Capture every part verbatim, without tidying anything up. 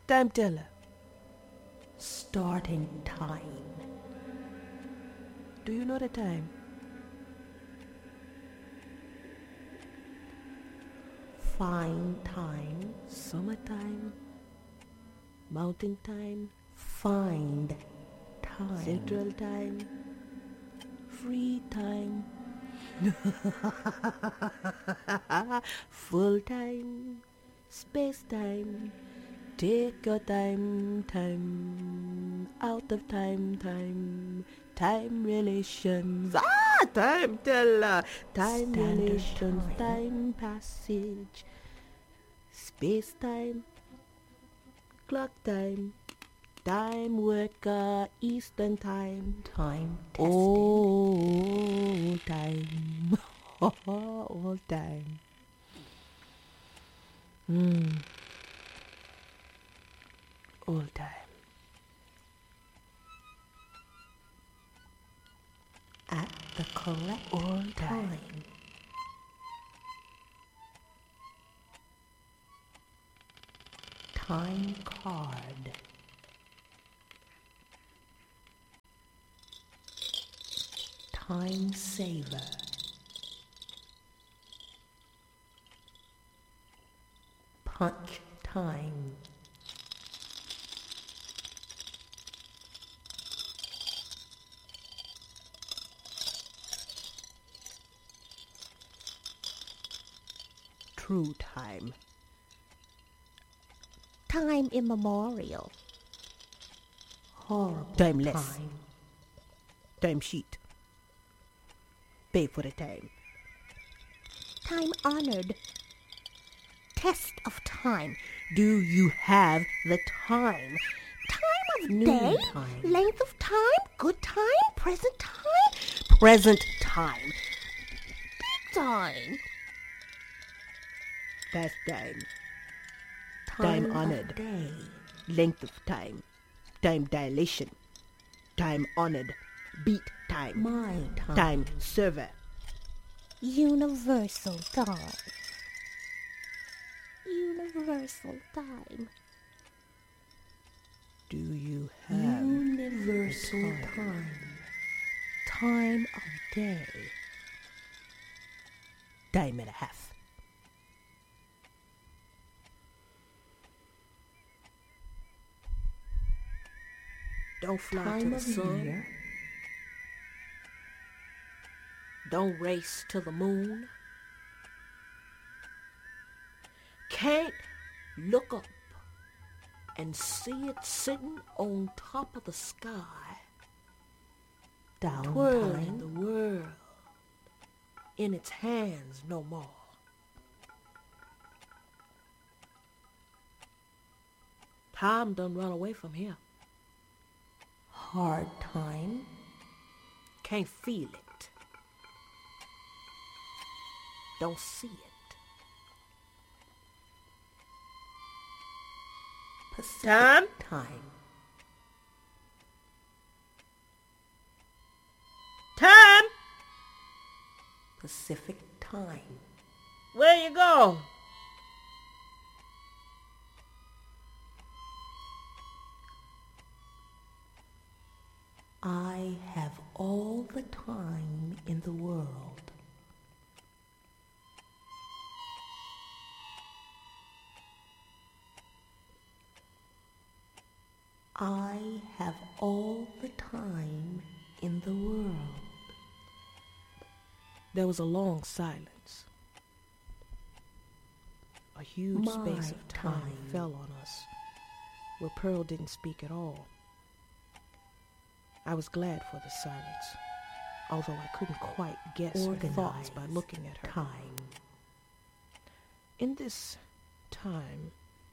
Time teller. Starting time. Do you know the time? Fine time. Summertime. Mountain time. Find time. Central time. Free time. Full time. Space time. Take your time, time. Out of time, time. Time relations. Ah, time teller. Time Standard relations. time. Time passage. Space time. Clock time. Time worker. Eastern time. Time tested. All time. All time. Hmm. All time. At the correct All time. time. Time card. Time saver. Punch time. True time. Time immemorial. Horrible Timeless. time. Time sheet. Pay for the time. Time honored. Test of time. Do you have the time? Time of Noon day. time. Length of time. Good time. Present time. Present time. Time. Past time. Time Time honored. of day. Length of time. Time dilation. Time honored. Beat time. My time. Time server. Universal time. Universal time. Do you have Universal time? time. Time of day? Time and a half. Don't fly to Time the of sun. year. Don't race to the moon. Can't look up and see it sitting on top of the sky, Down twirling time. the world in its hands no more. Time done run away from here. Hard time. Can't feel it. Don't see it. Pacific Time? time. Time? Pacific time. Where you go? I have all the time in the world. I have all the time in the world. There was a long silence. A huge My space of time, time. fell on us, where Pearl didn't speak at all. I was glad for the silence, although I couldn't quite guess her thoughts by Organized looking at her. time. In this time,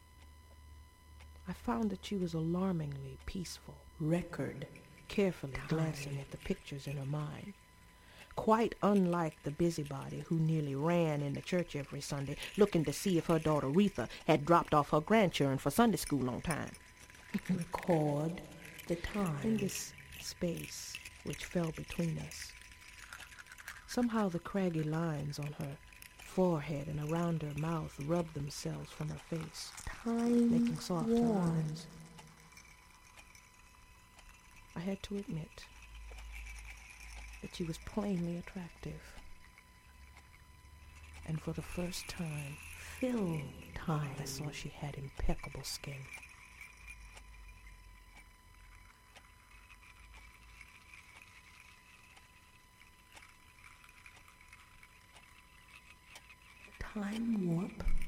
I found that she was alarmingly peaceful, Record. carefully Time. glancing at the pictures in her mind. Quite unlike the busybody who nearly ran into church every Sunday, looking to see if her daughter Retha had dropped off her grandchildren for Sunday school on time. Record the time. In this space which fell between us, somehow the craggy lines on her forehead and around her mouth rubbed themselves from her face. Time making soft warm. lines. I had to admit that she was plainly attractive. And for the first time, Fill time. I saw she had impeccable skin. Time warp.